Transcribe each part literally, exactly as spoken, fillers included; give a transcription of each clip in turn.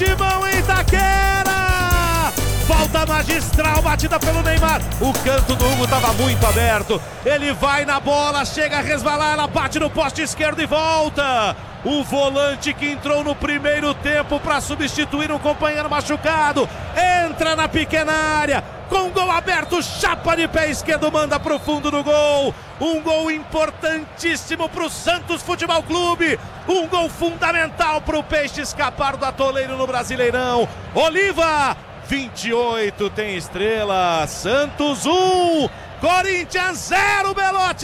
Timão em Itaquera! Falta magistral, batida pelo Neymar. O canto do Hugo estava muito aberto. Ele vai na bola, chega a resvalar, ela bate no poste esquerdo e volta. O volante que entrou no primeiro tempo para substituir um companheiro machucado entra na pequena área. Com o gol aberto, chapa de pé esquerdo, manda pro fundo do gol. Um gol importantíssimo pro Santos Futebol Clube. Um gol fundamental pro Peixe escapar do atoleiro no Brasileirão. Oliva, vinte e oito, tem estrela. Santos um, Corinthians zero, Belotti!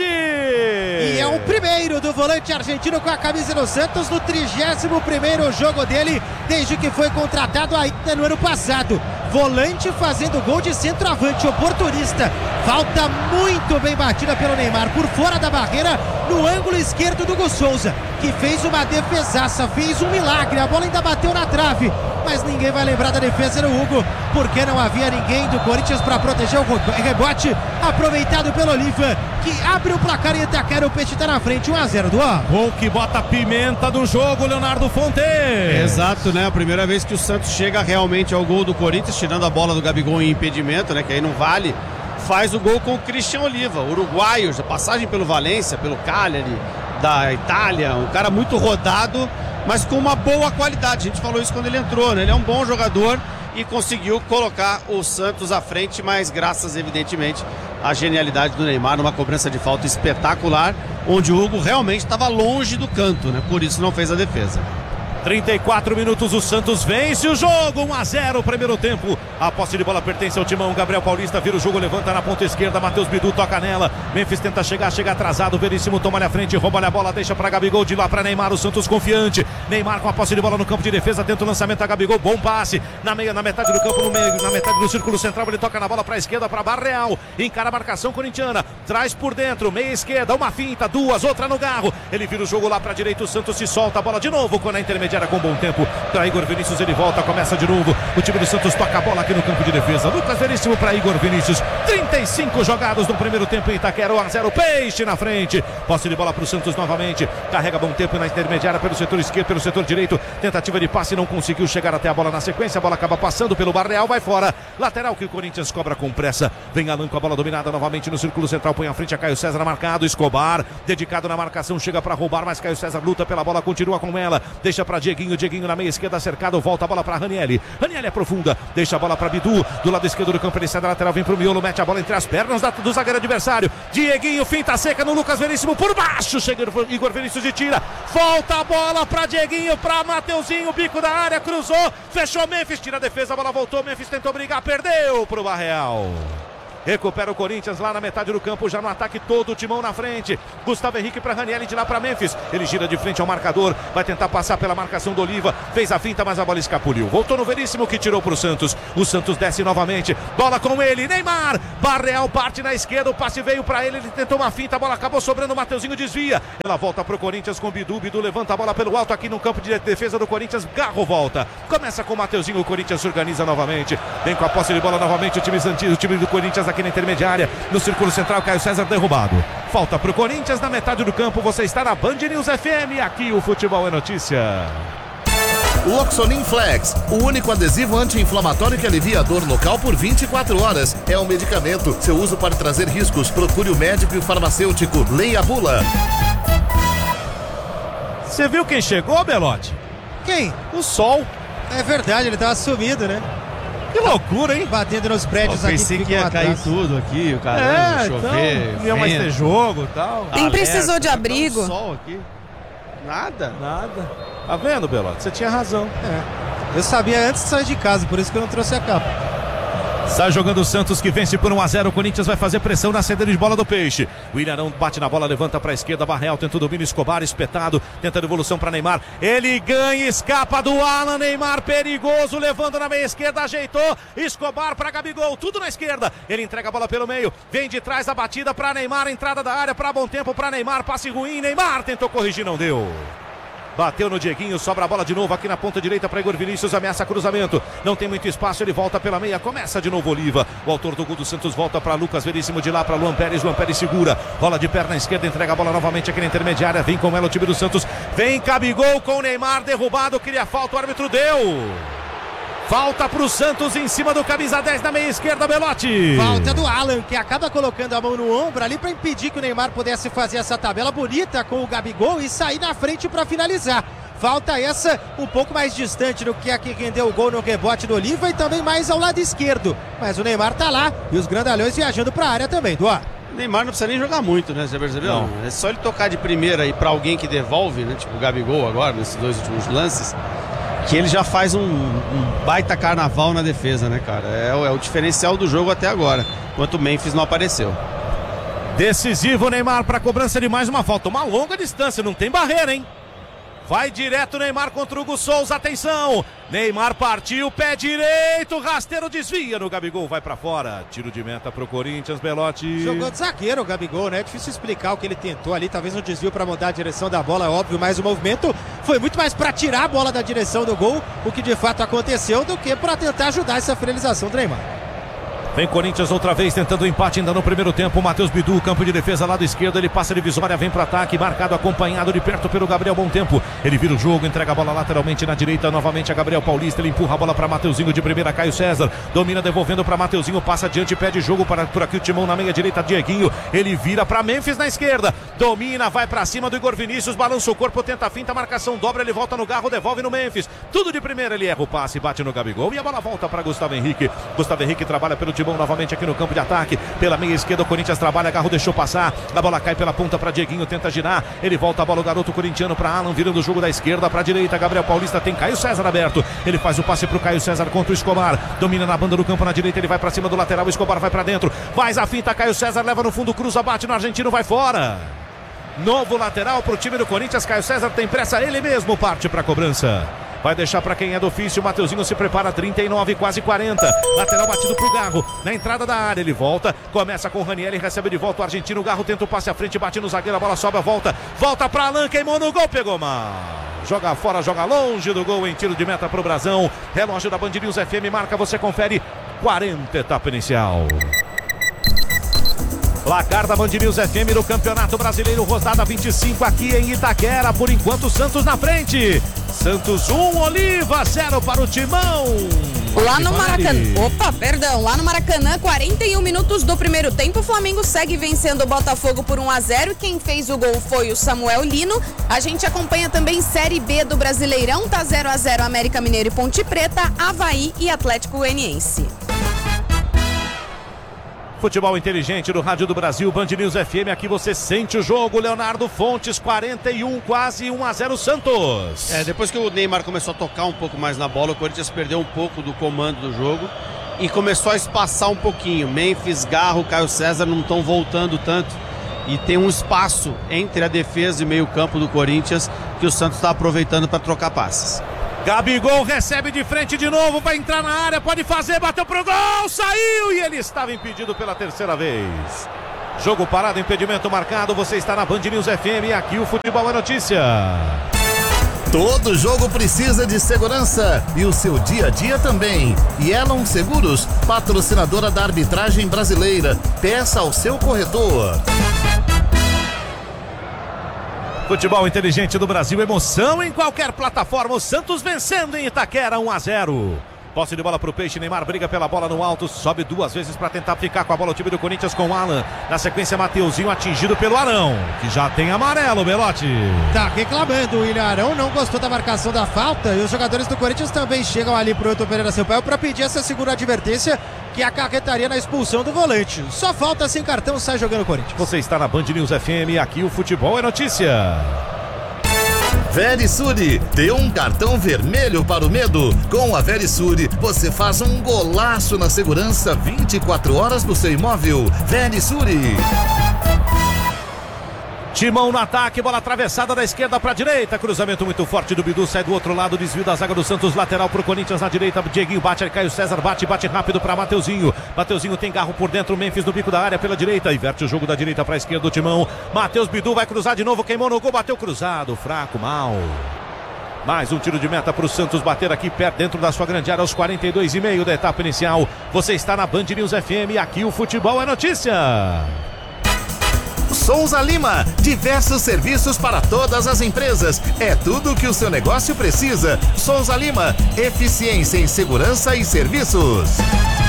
E é o primeiro do volante argentino com a camisa do Santos no trigésimo primeiro jogo dele desde que foi contratado ainda no ano passado. Volante fazendo gol de centroavante, oportunista. Falta muito bem batida pelo Neymar por fora da barreira, no ângulo esquerdo do Hugo Souza, que fez uma defesaça, fez um milagre. A bola ainda bateu na trave, mas ninguém vai lembrar da defesa do Hugo, porque não havia ninguém do Corinthians para proteger o rebote. Aproveitado pelo Oliva, que abre o placar em Itaquera. O Peixe está na frente, um a zero do ó. Gol que bota a pimenta do jogo, Leonardo Fonte. Exato, né? A primeira vez que o Santos chega realmente ao gol do Corinthians, tirando a bola do Gabigol em impedimento, né? Que aí não vale. Faz o gol com o Christian Oliva, uruguaio, passagem pelo Valência, pelo Cagliari, da Itália. Um cara muito rodado, mas com uma boa qualidade. A gente falou isso quando ele entrou, né? Ele é um bom jogador e conseguiu colocar o Santos à frente, mas graças, evidentemente, à genialidade do Neymar, numa cobrança de falta espetacular, onde o Hugo realmente estava longe do canto, né? Por isso não fez a defesa. trinta e quatro minutos, o Santos vence o jogo, um a zero, primeiro tempo. A posse de bola pertence ao Timão. Gabriel Paulista vira o jogo, levanta na ponta esquerda. Matheus Bidu toca nela. Memphis tenta chegar, chega atrasado. Veríssimo toma-lhe a frente, rouba-lhe a bola, deixa para Gabigol. De lá para Neymar, o Santos confiante. Neymar com a posse de bola no campo de defesa, tenta o lançamento a Gabigol. Bom passe na meia, na metade do campo, no meio, na metade do círculo central. Ele toca na bola para a esquerda, para Barreal. Encara a marcação corintiana, traz por dentro, meia esquerda, uma finta, duas, outra no garro. Ele vira o jogo lá para a direita. O Santos se solta a bola de novo com a intermediária com bom tempo. Para Igor Vinícius, ele volta, começa de novo. O time do Santos toca a bola aqui no campo de defesa. Lucas Veríssimo para Igor Vinícius. trinta e cinco jogados no primeiro tempo em Itaquera, um a zero, Peixe na frente. Posse de bola para o Santos novamente. Carrega bom tempo na intermediária pelo setor esquerdo, pelo setor direito. Tentativa de passe, não conseguiu chegar até a bola na sequência. A bola acaba passando pelo Barreal, vai fora. Lateral que o Corinthians cobra com pressa. Vem Alan com a bola dominada novamente no círculo central. Põe à frente a Caio César marcado. Escobar, dedicado na marcação, chega para roubar, mas Caio César luta pela bola, continua com ela. Deixa para Dieguinho, Dieguinho na meia esquerda cercado, volta a bola para Ranieri. Ranieri é profunda, deixa a bola para Bidu, do lado esquerdo do campo, ele sai da lateral, vem pro miolo, mete a bola entre as pernas da, do zagueiro adversário. Dieguinho, finta seca no Lucas Veríssimo, por baixo, chega Igor Vinícius e tira. Volta a bola para Dieguinho, para Mateuzinho, bico da área, cruzou, fechou Memphis, tira a defesa, a bola voltou, Memphis tentou brigar, perdeu pro Barreal. Recupera o Corinthians lá na metade do campo, já no ataque, todo o Timão na frente. Gustavo Henrique para Ranieri, de lá para Memphis. Ele gira de frente ao marcador, vai tentar passar pela marcação do Oliva. Fez a finta, mas a bola escapuliu. Voltou no Veríssimo, que tirou para o Santos. O Santos desce novamente. Bola com ele, Neymar. Barreal parte na esquerda, o passe veio para ele. Ele tentou uma finta, a bola acabou sobrando. O Mateuzinho desvia. Ela volta para o Corinthians com Bidu. Bidu levanta a bola pelo alto aqui no campo de defesa do Corinthians. Garro volta. Começa com o Mateuzinho, o Corinthians se organiza novamente. Vem com a posse de bola novamente o time, o time do Corinthians aqui na intermediária, no círculo central, Caio César derrubado. Falta pro Corinthians na metade do campo. Você está na Band News F M, aqui o futebol é notícia. Loxonin Flex, o único adesivo anti-inflamatório que alivia a dor local por vinte e quatro horas. É um medicamento. Seu uso pode trazer riscos. Procure o médico e o farmacêutico. Leia a bula. Você viu quem chegou, Belotti? Quem? O Sol. É verdade, ele tava sumido, né? Que loucura, hein? Batendo nos prédios Eu aqui. pensei que ia cair tudo aqui, o caramba, é, chover, então, ia mais ter jogo e tal. Nem precisou de abrigo. Tá um sol aqui. Nada. Nada. Tá vendo, Belotti? Você tinha razão. É. Eu sabia antes de sair de casa, por isso que eu não trouxe a capa. Sai jogando o Santos, que vence por um a zero. O Corinthians vai fazer pressão na saída de bola do Peixe. O Ilharão bate na bola, levanta para a esquerda. Barreal tenta o domínio, Escobar espetado, tenta a devolução para Neymar. Ele ganha, escapa do Alan. Neymar perigoso, levando na meia esquerda, ajeitou. Escobar para Gabigol, tudo na esquerda. Ele entrega a bola pelo meio, vem de trás a batida para Neymar. Entrada da área para bom tempo para Neymar. Passe ruim, Neymar tentou corrigir, não deu. Bateu no Dieguinho, sobra a bola de novo aqui na ponta direita para Igor Vinícius, ameaça cruzamento, não tem muito espaço, ele volta pela meia, começa de novo Oliva, o autor do gol do Santos volta para Lucas Veríssimo, de lá para Luan Pérez, Luan Pérez segura, bola de perna esquerda, entrega a bola novamente aqui na intermediária, vem com ela o time do Santos, vem Gabigol com o Neymar, derrubado, queria falta, o árbitro deu. Falta pro Santos em cima do camisa dez na meia esquerda, Belotti. Falta do Alan, que acaba colocando a mão no ombro ali para impedir que o Neymar pudesse fazer essa tabela bonita com o Gabigol e sair na frente para finalizar. Falta essa um pouco mais distante do que a que rendeu o gol no rebote do Oliva e também mais ao lado esquerdo. Mas o Neymar tá lá e os grandalhões viajando para a área também, Duá. O Neymar não precisa nem jogar muito, né? Você percebeu? Não. É só ele tocar de primeira aí para alguém que devolve, né? Tipo o Gabigol agora, nesses dois últimos lances. Que ele já faz um, um baita carnaval na defesa, né, cara? É, é o diferencial do jogo até agora, enquanto o Memphis não apareceu. Decisivo Neymar para cobrança de mais uma falta. Uma longa distância, não tem barreira, hein? Vai direto Neymar contra o Hugo Souza, atenção! Neymar partiu, pé direito, rasteiro desvia no Gabigol, vai pra fora. Tiro de meta pro Corinthians, Belotti. Jogou de zagueiro o Gabigol, né? É difícil explicar o que ele tentou ali, talvez um desvio pra mudar a direção da bola, é óbvio, mas o movimento foi muito mais pra tirar a bola da direção do gol, o que de fato aconteceu, do que pra tentar ajudar essa finalização do Neymar. Vem Corinthians outra vez tentando o empate ainda no primeiro tempo. Matheus Bidu, campo de defesa, lado esquerdo. Ele passa divisória, vem para ataque. Marcado, acompanhado de perto pelo Gabriel Bom Tempo. Ele vira o jogo, entrega a bola lateralmente na direita. Novamente a Gabriel Paulista. Ele empurra a bola para Mateuzinho de primeira. Caio César domina, devolvendo para Mateuzinho. Passa adiante, pede jogo para por aqui o Timão na meia direita. Dieguinho. Ele vira para Memphis na esquerda. Domina, vai para cima do Igor Vinícius. Balança o corpo, tenta a finta. Marcação dobra. Ele volta no garro, devolve no Memphis. Tudo de primeira. Ele erra o passe, bate no Gabigol. E a bola volta para Gustavo Henrique. Gustavo Henrique trabalha pelo Timão novamente aqui no campo de ataque, pela meia esquerda o Corinthians trabalha, Garro deixou passar, a bola cai pela ponta para Dieguinho, tenta girar, ele volta a bola, o garoto corintiano para Alan, virando o jogo da esquerda para a direita, Gabriel Paulista tem Caio César aberto, ele faz o passe pro Caio César contra o Escobar, domina na banda do campo na direita, ele vai para cima do lateral, o Escobar vai para dentro, faz a finta, Caio César leva no fundo, cruza, bate no argentino, vai fora. Novo lateral pro time do Corinthians, Caio César tem pressa, ele mesmo parte para a cobrança. Vai deixar para quem é do ofício, o Mateuzinho se prepara, trinta e nove, quase quarenta. Lateral batido pro Garro, na entrada da área, ele volta, começa com o Raniel, recebe de volta o argentino, o Garro tenta o passe à frente, bate no zagueiro, a bola sobra, volta, volta para Alan, queimou no gol, pegou mal. Joga fora, joga longe do gol em tiro de meta pro Brasão. Relógio da Band News F M, marca, você confere, quarenta, etapa inicial. Placar da Band News F M no Campeonato Brasileiro, rodada vinte e cinco aqui em Itaquera. Por enquanto, Santos na frente. Santos um, Oliva zero para o Timão. Lá no Maracanã, opa, perdão, lá no Maracanã, quarenta e um minutos do primeiro tempo, o Flamengo segue vencendo o Botafogo por um a zero. Quem fez o gol foi o Samuel Lino. A gente acompanha também Série B do Brasileirão, tá zero a zero América Mineiro e Ponte Preta, Avaí e Atlético Goianiense. Futebol inteligente do Rádio do Brasil, Band News F M, aqui você sente o jogo. Leonardo Fontes, quarenta e um, quase um a zero Santos. É, depois que o Neymar começou a tocar um pouco mais na bola, o Corinthians perdeu um pouco do comando do jogo e começou a espaçar um pouquinho. Memphis, Garro, Caio César não estão voltando tanto e tem um espaço entre a defesa e meio campo do Corinthians que o Santos está aproveitando para trocar passes. Gabigol recebe de frente de novo, vai entrar na área, pode fazer, bateu pro gol, saiu e ele estava impedido pela terceira vez. Jogo parado, impedimento marcado, você está na Band News F M e aqui o Futebol é Notícia. Todo jogo precisa de segurança e o seu dia a dia também. E Elon Seguros, patrocinadora da arbitragem brasileira. Peça ao seu corretor. Futebol inteligente do Brasil, emoção em qualquer plataforma. O Santos vencendo em Itaquera, um a zero. Posse de bola pro Peixe, Neymar briga pela bola no alto, sobe duas vezes para tentar ficar com a bola o time do Corinthians com o Alan. Na sequência, Mateuzinho atingido pelo Arão, que já tem amarelo, Belotti. Tá reclamando, o William Arão não gostou da marcação da falta e os jogadores do Corinthians também chegam ali pro Hilton Pereira Sampaio para pedir essa segunda advertência que acarretaria na expulsão do volante. Só falta sem cartão, sai jogando o Corinthians. Você está na Band News F M, aqui o Futebol é Notícia. Verisure, dê um cartão vermelho para o medo. Com a Verisure, você faz um golaço na segurança vinte e quatro horas do seu imóvel. Verisure. Timão no ataque, bola atravessada da esquerda para a direita, cruzamento muito forte do Bidu, sai do outro lado, desvio da zaga do Santos, lateral pro Corinthians na direita, Dieguinho bate, Caio César bate, bate rápido para Mateuzinho, Mateuzinho tem Garro por dentro, Memphis no bico da área pela direita, inverte o jogo da direita para a esquerda do Timão, Matheus Bidu vai cruzar de novo, queimou no gol, bateu cruzado, fraco, mal. Mais um tiro de meta para o Santos bater aqui perto dentro da sua grande área aos quarenta e dois e meio da etapa inicial. Você está na Band News F M e aqui o Futebol é Notícia. Souza Lima, diversos serviços para todas as empresas. É tudo o que o seu negócio precisa. Souza Lima, eficiência em segurança e serviços.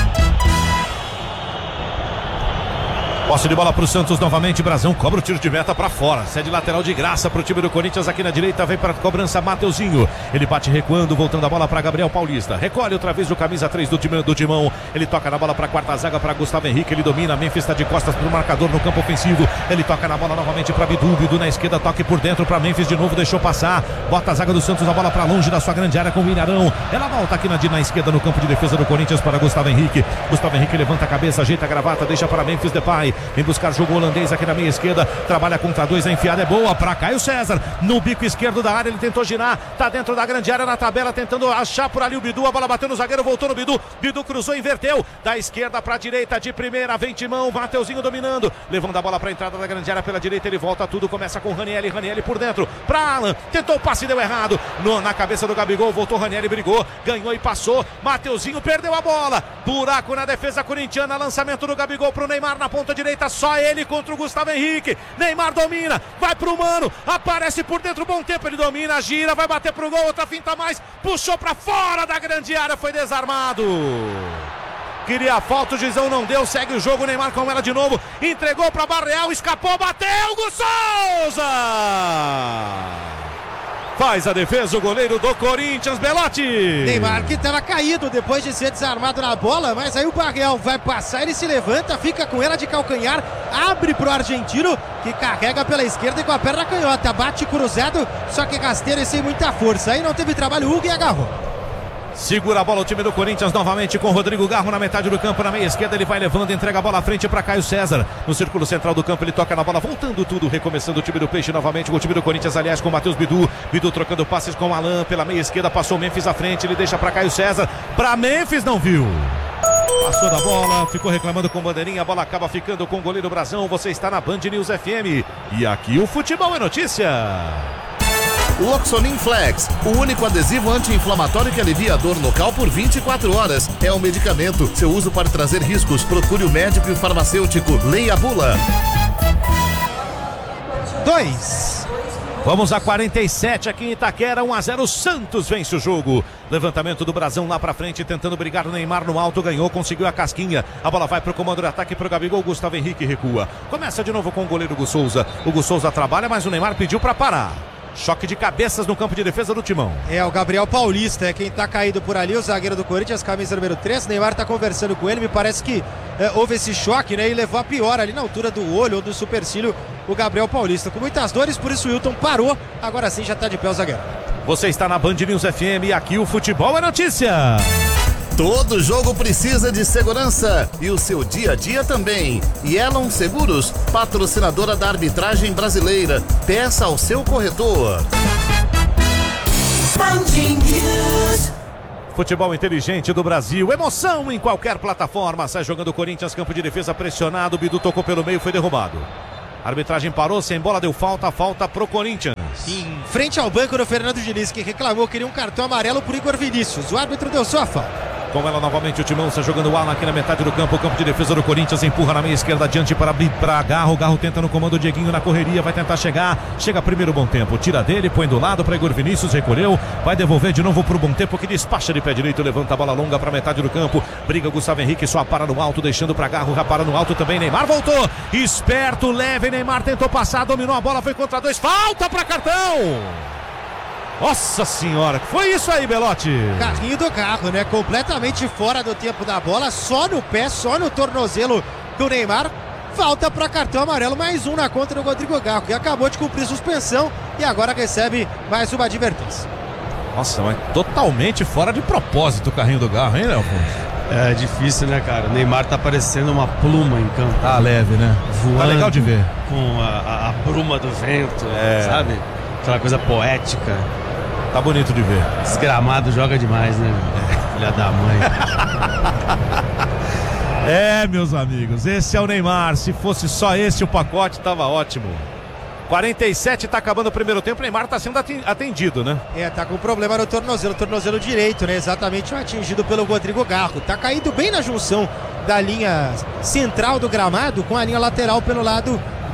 Posse de bola pro Santos novamente, Brazão cobra o tiro de meta pra fora, cede lateral de graça pro time do Corinthians aqui na direita, vem pra cobrança Mateuzinho, ele bate recuando, voltando a bola pra Gabriel Paulista, recolhe outra vez o camisa três do, time, do Timão, ele toca na bola pra quarta zaga pra Gustavo Henrique, ele domina, Memphis tá de costas pro marcador no campo ofensivo, ele toca na bola novamente pra Bidu, Bidu na esquerda, toque por dentro pra Memphis de novo, deixou passar, bota a zaga do Santos, a bola pra longe da sua grande área com o Minarão, ela volta aqui na, na esquerda no campo de defesa do Corinthians para Gustavo Henrique, Gustavo Henrique levanta a cabeça, ajeita a gravata, deixa para Memphis Depay, vem buscar jogo holandês aqui na meia esquerda, trabalha contra dois, a enfiada é boa pra Caio César, no bico esquerdo da área, ele tentou girar, tá dentro da grande área na tabela, tentando achar por ali o Bidu, a bola bateu no zagueiro, voltou no Bidu, Bidu cruzou, inverteu, da esquerda pra direita, de primeira, vem Timão, Mateuzinho dominando, levando a bola pra entrada da grande área pela direita, ele volta tudo, começa com Ranieri, Ranieri por dentro, pra Alan, tentou o passe, deu errado, no, na cabeça do Gabigol, voltou Ranieri, brigou, ganhou e passou, Mateuzinho perdeu a bola, buraco na defesa corintiana, lançamento do Gabigol pro Neymar na ponta direita, só ele contra o Gustavo Henrique, Neymar domina, vai pro Mano, aparece por dentro, bom tempo, ele domina, gira, vai bater pro gol, outra finta mais, puxou pra fora da grande área, foi desarmado. Queria a falta, o juizão não deu, segue o jogo, Neymar com ela de novo, entregou pra Barreal, escapou, bateu, Hugo Souza! Faz a defesa o goleiro do Corinthians, Belotti. Neymar que estava caído depois de ser desarmado na bola, mas aí o Barreal vai passar, ele se levanta, fica com ela de calcanhar, abre pro argentino, que carrega pela esquerda e com a perna canhota, bate cruzado, só que rasteiro e sem muita força, aí não teve trabalho, Hugo e agarrou. Segura a bola o time do Corinthians novamente com Rodrigo Garro na metade do campo, na meia esquerda ele vai levando, entrega a bola à frente para Caio César, no círculo central do campo ele toca na bola, voltando tudo, recomeçando o time do Peixe novamente, com o time do Corinthians aliás com o Matheus Bidu, Bidu trocando passes com o Alan pela meia esquerda, passou o Memphis à frente, ele deixa para Caio César, para Memphis, não viu, passou da bola, ficou reclamando com bandeirinha, a bola acaba ficando com o goleiro Brazão, você está na Band News F M e aqui o futebol é notícia. Loxonin Flex, o único adesivo anti-inflamatório que alivia a dor local por vinte e quatro horas. É um medicamento. Seu uso pode trazer riscos. Procure o médico e o farmacêutico. Leia a bula. Dois. Vamos a quarenta e sete aqui em Itaquera, um a zero, Santos vence o jogo. Levantamento do Brazão lá pra frente, tentando brigar o Neymar no alto, ganhou, conseguiu a casquinha. A bola vai pro comando de ataque pro Gabigol, Gustavo Henrique recua. Começa de novo com o goleiro Hugo Souza. O Hugo Souza trabalha, mas o Neymar pediu pra parar. Choque de cabeças no campo de defesa do Timão. É, o Gabriel Paulista é quem tá caído por ali, o zagueiro do Corinthians, camisa número três. Neymar tá conversando com ele, me parece que é, houve esse choque, né? E levou a pior ali na altura do olho ou do supercílio o Gabriel Paulista. Com muitas dores, por isso o Wilton parou. Agora sim já tá de pé o zagueiro. Você está na Band News F M e aqui o futebol é notícia. Todo jogo precisa de segurança e o seu dia a dia também. Yellow Seguros, patrocinadora da arbitragem brasileira. Peça ao seu corretor. Futebol inteligente do Brasil, emoção em qualquer plataforma. Sai jogando o Corinthians, campo de defesa pressionado. Bidu tocou pelo meio, foi derrubado. A arbitragem parou, sem bola, deu falta, falta pro Corinthians. Em frente ao banco do Fernando Diniz, que reclamou que queria um cartão amarelo por Igor Vinícius. O árbitro deu só a falta. Com ela novamente o Timão, está jogando o Alan aqui na metade do campo, o campo de defesa do Corinthians, empurra na meia esquerda adiante para abrir para Garro, Garro tenta no comando, o Dieguinho na correria, vai tentar chegar, chega primeiro bom tempo, tira dele, põe do lado para Igor Vinícius, recolheu, vai devolver de novo pro bom tempo, que despacha de pé direito, levanta a bola longa para metade do campo, briga o Gustavo Henrique, só para no alto, deixando para Garro, já para no alto também, Neymar voltou, esperto, leve, Neymar tentou passar, dominou a bola, foi contra dois, falta para cartão! Nossa senhora, que foi isso aí, Belotti? Carrinho do carro, né? Completamente fora do tempo da bola, só no pé, só no tornozelo do Neymar. Falta para cartão amarelo, mais um na conta do Rodrigo Garro, que acabou de cumprir suspensão e agora recebe mais uma advertência. Nossa, mas totalmente fora de propósito o carrinho do Garro, hein, Léo? É difícil, né, cara? O Neymar tá parecendo uma pluma em campo. Tá leve, né? Voando, tá legal de ver. Com a, a, a bruma do vento, é. Sabe? Aquela coisa poética. Tá bonito de ver. Esse gramado joga demais, né? É. Filha da mãe. É, meus amigos, esse é o Neymar. Se fosse só esse o pacote, tava ótimo. quarenta e sete, tá acabando o primeiro tempo. O Neymar tá sendo atendido, né? É, tá com problema no tornozelo, tornozelo direito, né? Exatamente atingido pelo Rodrigo Garro. Tá caído bem na junção da linha central do gramado com a linha lateral pelo lado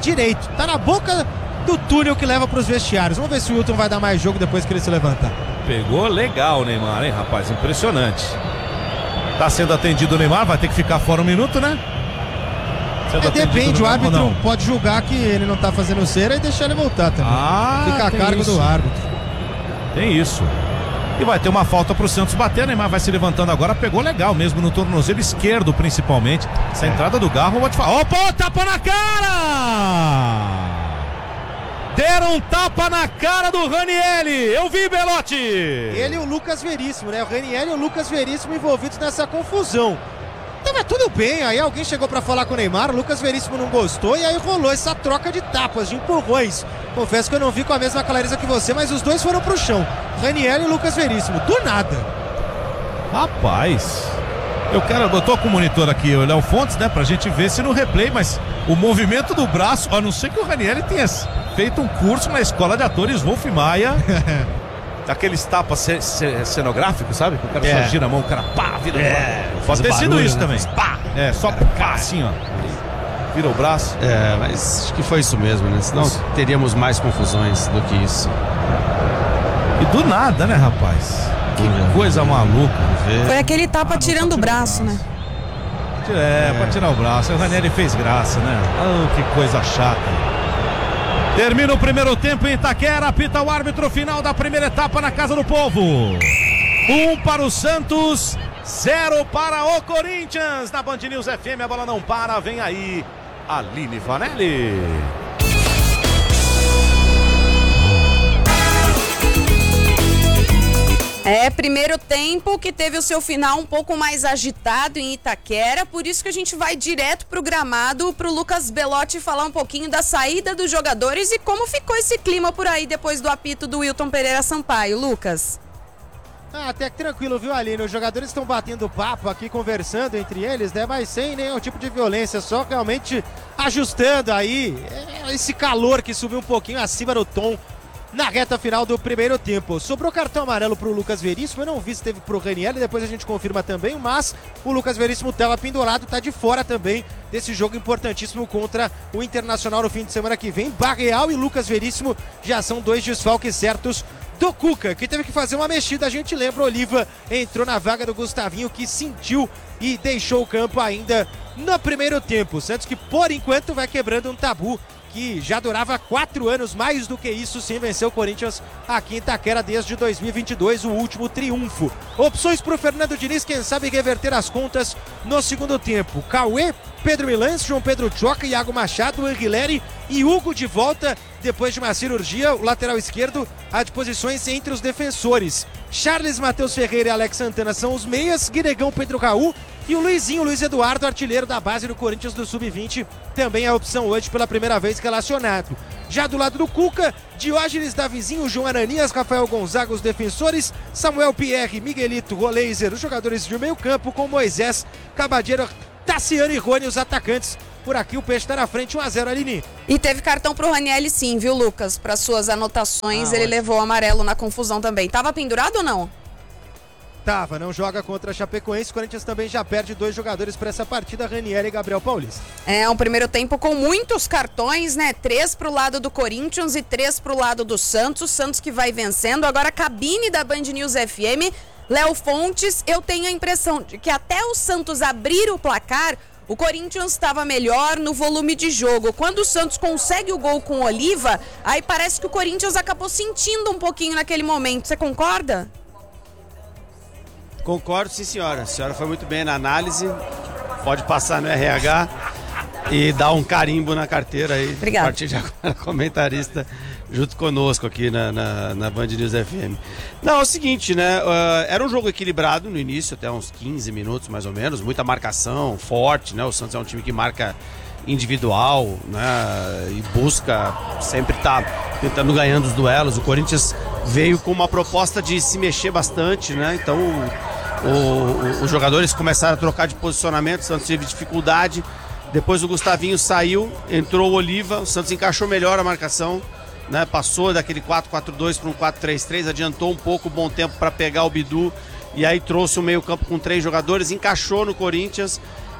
direito. Tá na boca do túnel que leva pros vestiários. Vamos ver se o Wilton vai dar mais jogo depois que ele se levanta. Pegou legal o Neymar, hein, rapaz? Impressionante. Tá sendo atendido o Neymar, vai ter que ficar fora um minuto, né? É, depende, o árbitro pode julgar que ele não tá fazendo cera e deixar ele voltar também. Ah, fica a cargo isso. do árbitro. Tem isso. E vai ter uma falta pro Santos bater, Neymar vai se levantando agora, pegou legal mesmo no tornozelo esquerdo principalmente. Essa é. entrada do Garro, vou te falar. Opa, tapa na cara! Deram um tapa na cara do Ranieri. Eu vi, Belotti. Ele e o Lucas Veríssimo, né? O Ranieri e o Lucas Veríssimo envolvidos nessa confusão. Tava tudo bem, aí alguém chegou pra falar com o Neymar, o Lucas Veríssimo não gostou e aí rolou essa troca de tapas, de empurrões. Confesso que eu não vi com a mesma clareza que você, mas os dois foram pro chão. Ranieri e Lucas Veríssimo, do nada. Rapaz, eu quero, eu tô com o monitor aqui, o Léo Fontes, né, pra gente ver se no replay, mas o movimento do braço, a não ser que o Ranieri tenha feito um curso na escola de atores Wolf Maia. Daqueles tapas ce ce cenográficos, sabe? Que o cara é. só gira a mão, o cara pá, vira é, o braço. Pode ter barulho, sido isso né? também. Pá. É, só pá, assim, ó. Vira o braço. É, mas acho que foi isso mesmo, né? Senão isso. teríamos mais confusões do que isso. E do nada, né, rapaz? Que Olha, coisa ver. maluca. Foi aquele tapa ah, tirando o braço, o braço, né? É, é, pra tirar o braço. O Ranieri fez graça, né? Oh, que coisa chata. Termina o primeiro tempo em Itaquera, apita o árbitro final da primeira etapa na Casa do Povo. Um para o Santos, zero para o Corinthians. Na Band News F M a bola não para, vem aí Aline Vanelli. É, primeiro tempo que teve o seu final um pouco mais agitado em Itaquera, por isso que a gente vai direto pro gramado, pro Lucas Belotti falar um pouquinho da saída dos jogadores e como ficou esse clima por aí depois do apito do Wilton Pereira Sampaio. Lucas? Ah, até que tranquilo, viu, Aline? Os jogadores estão batendo papo aqui, conversando entre eles, né? Mas sem nenhum tipo de violência, só realmente ajustando aí esse calor que subiu um pouquinho acima do tom na reta final do primeiro tempo. Sobrou cartão amarelo pro Lucas Veríssimo, eu não vi se teve pro Ranieri, depois a gente confirma também, mas o Lucas Veríssimo estava pendurado, tá de fora também desse jogo importantíssimo contra o Internacional no fim de semana que vem. Barreal e Lucas Veríssimo já são dois desfalques certos do Cuca, que teve que fazer uma mexida. A gente lembra, Oliva entrou na vaga do Gustavinho, que sentiu e deixou o campo ainda no primeiro tempo. Santos que por enquanto vai quebrando um tabu que já durava quatro anos, mais do que isso, sem vencer o Corinthians aqui em Itaquera desde dois mil e vinte e dois, o último triunfo. Opções para o Fernando Diniz, quem sabe reverter as contas no segundo tempo. Cauê, Pedro Milans, João Pedro Choca, Iago Machado, Anguilere e Hugo de volta depois de uma cirurgia. O lateral esquerdo à disposições entre os defensores. Charles, Matheus Ferreira e Alex Santana são os meias, Guinegão, Pedro Raul e o Luizinho, Luiz Eduardo, artilheiro da base do Corinthians do sub vinte, também é a opção hoje pela primeira vez relacionado. Já do lado do Cuca, Diógenes, Davizinho, João Ananias, Rafael Gonzaga, os defensores, Samuel Pierre, Miguelito, Roleiser, os jogadores de meio campo, com Moisés, Cabadeiro, Tassiano e Rony, os atacantes. Por aqui o Peixe tá na frente, um a zero, Aline. E teve cartão pro Ranieri sim, viu, Lucas? Para suas anotações, ah, ele ótimo. levou amarelo na confusão também. Tava pendurado ou não? Tava, não joga contra a Chapecoense. O Corinthians também já perde dois jogadores para essa partida, Ranieri e Gabriel Paulista. É um primeiro tempo com muitos cartões, né? Três pro lado do Corinthians e três pro lado do Santos. O Santos que vai vencendo. Agora a cabine da Band News F M. Léo Fontes, eu tenho a impressão de que até o Santos abrir o placar, o Corinthians estava melhor no volume de jogo. Quando o Santos consegue o gol com o Oliva, aí parece que o Corinthians acabou sentindo um pouquinho naquele momento. Você concorda? Concordo, sim, senhora. A senhora foi muito bem na análise. Pode passar no R H e dar um carimbo na carteira aí. Obrigada. A partir de agora, comentarista junto conosco aqui na, na, na Band News F M. Não, é o seguinte, né? Uh, era um jogo equilibrado no início, até uns quinze minutos mais ou menos. Muita marcação, forte, né? O Santos é um time que marca individual, né? E busca sempre estar tá tentando ganhar os duelos. O Corinthians veio com uma proposta de se mexer bastante, né? Então o, o, os jogadores começaram a trocar de posicionamento, o Santos teve dificuldade. Depois o Gustavinho saiu, entrou o Oliva, o Santos encaixou melhor a marcação, né? Passou daquele quatro quatro dois para um quatro três três, adiantou um pouco o bom tempo para pegar o Bidu e aí trouxe o meio campo com três jogadores, encaixou no Corinthians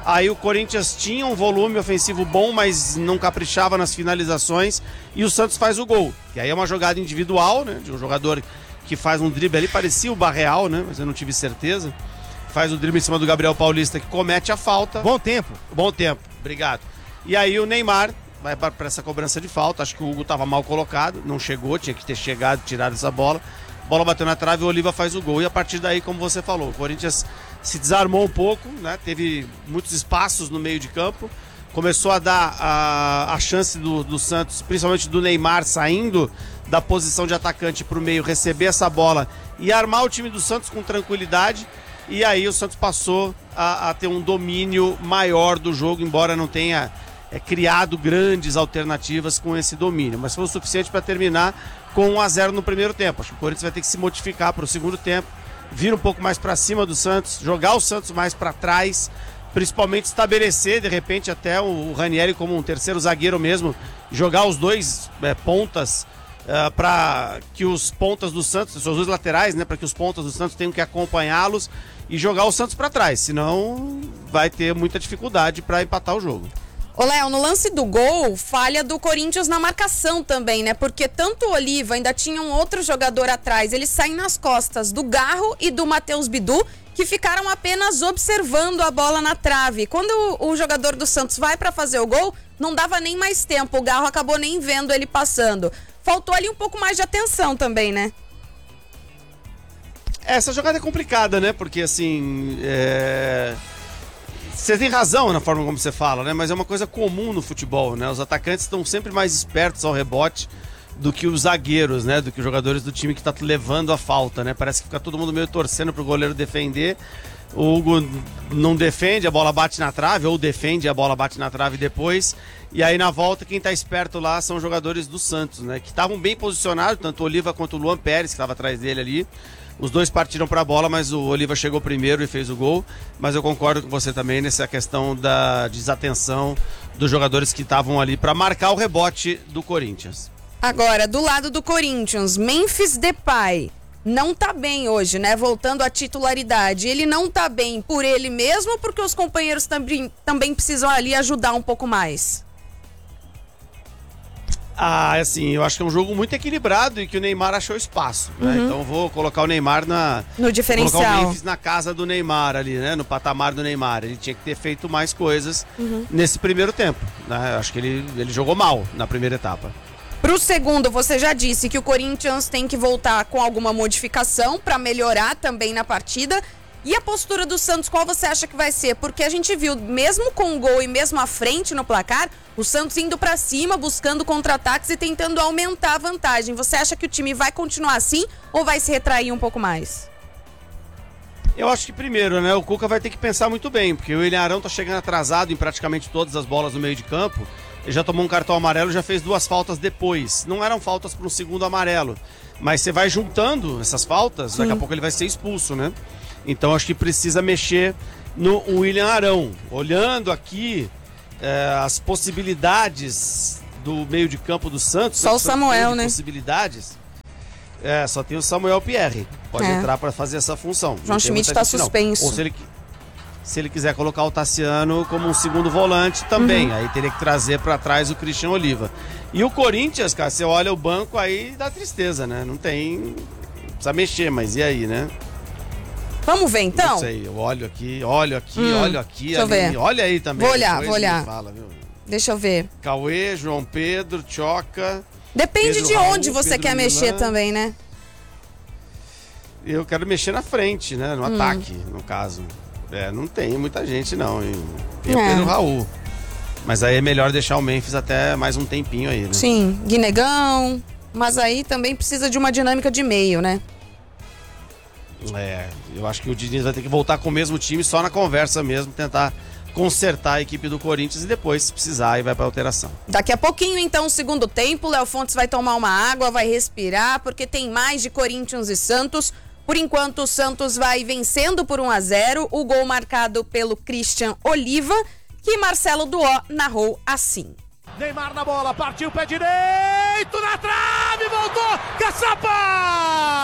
Aí o Corinthians tinha um volume ofensivo bom, mas não caprichava nas finalizações. E o Santos faz o gol. Que aí é uma jogada individual, né? De um jogador que faz um drible ali, parecia o Barreal, né? Mas eu não tive certeza. Faz o drible em cima do Gabriel Paulista, que comete a falta. Bom tempo. Bom tempo, obrigado. E aí o Neymar vai para essa cobrança de falta. Acho que o Hugo estava mal colocado, não chegou, tinha que ter chegado, tirado essa bola. A bola bateu na trave, o Oliva faz o gol. E a partir daí, como você falou, o Corinthians se desarmou um pouco, né? Teve muitos espaços no meio de campo. Começou a dar a, a chance do, do Santos, principalmente do Neymar, saindo da posição de atacante para o meio, receber essa bola e armar o time do Santos com tranquilidade. E aí o Santos passou a, a ter um domínio maior do jogo, embora não tenha é, criado grandes alternativas com esse domínio. Mas foi o suficiente para terminar com um a zero no primeiro tempo. Acho que o Corinthians vai ter que se modificar para o segundo tempo, vir um pouco mais para cima do Santos, jogar o Santos mais para trás, principalmente estabelecer, de repente, até o Ranieri como um terceiro zagueiro mesmo, jogar os dois é, pontas uh, para que os pontas do Santos, os dois laterais, né, para que os pontas do Santos tenham que acompanhá-los e jogar o Santos para trás, senão vai ter muita dificuldade para empatar o jogo. Ô, Léo, no lance do gol, falha do Corinthians na marcação também, né? Porque tanto o Oliva ainda tinha um outro jogador atrás, eles saem nas costas do Garro e do Matheus Bidu, que ficaram apenas observando a bola na trave. Quando o, o jogador do Santos vai para fazer o gol, não dava nem mais tempo, o Garro acabou nem vendo ele passando. Faltou ali um pouco mais de atenção também, né? Essa jogada é complicada, né? Porque assim, é... você tem razão na forma como você fala, né? Mas é uma coisa comum no futebol, né? Os atacantes estão sempre mais espertos ao rebote do que os zagueiros, né? Do que os jogadores do time que tá levando a falta, né? Parece que fica todo mundo meio torcendo pro goleiro defender. O Hugo não defende, a bola bate na trave, ou defende, a bola bate na trave depois. E aí na volta quem tá esperto lá são os jogadores do Santos, né? Que estavam bem posicionados, tanto o Oliva quanto o Luan Pérez, que estava atrás dele ali. Os dois partiram para a bola, mas o Oliva chegou primeiro e fez o gol. Mas eu concordo com você também nessa questão da desatenção dos jogadores que estavam ali para marcar o rebote do Corinthians. Agora, do lado do Corinthians, Memphis Depay não tá bem hoje, né? Voltando à titularidade. Ele não tá bem por ele mesmo, porque os companheiros também, também precisam ali ajudar um pouco mais. Ah, assim, eu acho que é um jogo muito equilibrado e que o Neymar achou espaço, né? Uhum. Então eu vou colocar o Neymar na... no diferencial. Colocar o Memphis na casa do Neymar ali, né? No patamar do Neymar. Ele tinha que ter feito mais coisas uhum. nesse primeiro tempo, né? Acho que ele, ele jogou mal na primeira etapa. Pro segundo, você já disse que o Corinthians tem que voltar com alguma modificação para melhorar também na partida. E a postura do Santos, qual você acha que vai ser? Porque a gente viu, mesmo com o gol e mesmo à frente no placar, o Santos indo para cima, buscando contra-ataques e tentando aumentar a vantagem. Você acha que o time vai continuar assim ou vai se retrair um pouco mais? Eu acho que primeiro, né, o Cuca vai ter que pensar muito bem, porque o William Arão tá chegando atrasado em praticamente todas as bolas no meio de campo. Ele já tomou um cartão amarelo, já fez duas faltas depois. Não eram faltas para um segundo amarelo, mas você vai juntando essas faltas, Sim. daqui a pouco ele vai ser expulso, né? Então acho que precisa mexer no William Arão. Olhando aqui é, as possibilidades do meio de campo do Santos. Só o Samuel, né? Possibilidades. É, só tem o Samuel Pierre. Pode é. entrar para fazer essa função. João Schmidt está suspenso. Ou se ele, se ele quiser colocar o Tassiano como um segundo volante também. Uhum. Aí teria que trazer para trás o Christian Oliva. E o Corinthians, cara, você olha o banco aí dá tristeza, né? Não tem... Precisa mexer, mas e aí, né? Vamos ver então? Não sei, eu olho aqui, olho aqui, hum, olho aqui. Deixa ali, eu ver. Olha aí também. Vou olhar, vou olhar. Fala, deixa eu ver. Cauê, João Pedro, Tchoca. Depende Pedro de Raul, onde você Pedro quer Milan. mexer também, né? Eu quero mexer na frente, né? No hum. ataque, no caso. É, não tem muita gente, não. Tem o é. Pedro Raul. Mas aí é melhor deixar o Memphis até mais um tempinho aí, né? Sim, Guinegão. Mas aí também precisa de uma dinâmica de meio, né? É, eu acho que o Diniz vai ter que voltar com o mesmo time só na conversa mesmo, tentar consertar a equipe do Corinthians e depois, se precisar, aí vai para alteração. Daqui a pouquinho, então, o segundo tempo, o Léo Fontes vai tomar uma água, vai respirar, porque tem mais de Corinthians e Santos. Por enquanto, o Santos vai vencendo por um a zero, o gol marcado pelo Christian Oliva, que Marcelo Duó narrou assim. Neymar na bola, partiu, pé direito, na trave, voltou, Caçapa!